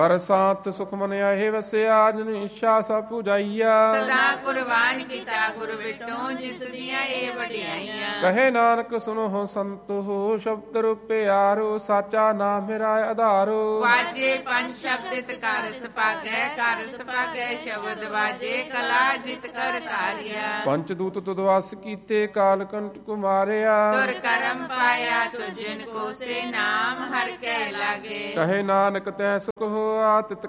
ਪਰ ਸਾਤ ਸੁਖ ਮਨ ਆਹੇ ਵਸਿਆ, ਜਨ ਇੱਛਾ ਸਭ ਪੁਜਾਈਆ। ਸਦਾ ਕੁਰਬਾਨ ਕੀਤਾ ਗੁਰ ਵਿਟੋ, ਜਿਸ ਦੀਆਂ ਇਹ ਵਡਿਆਈਆਂ। ਕਹੇ ਨਾਨਕ ਸੁਨੋ ਸੰਤੋ, ਸ਼ਬਦ ਰੂਪਿਆਰੋ, ਸਾਚਾ ਨਾਮ ਮੇਰਾ ਆਧਾਰੋ। ਵਾਜੇ ਪੰਜ ਸ਼ਬਦ ਕਰ ਸੁਭਾਗੈ, ਕਰ ਸੁਭਾਗੈ ਸ਼ਬਦ ਵਾਜੇ, ਕਲਾ ਜਿਤ ਕਰ ਧਾਰਿਆ। ਪੰਚ ਦੂਤ ਤੁਧ ਵਸ ਕੀਤੇ, ਕਾਲ ਕੰਟ ਕੁਮਾਰਿਆ। ਤੁਰ ਕਰਮ ਪਾਇਆ ਤੁਜਨ ਕੋ, ਸੇ ਨਾਮ ਹਰ ਕੈ ਲਾਗੇ। ਕਹੇ ਨਾਨਕ ਤੈ ਸੁਖ ਹੋਆ, ਤਿਤ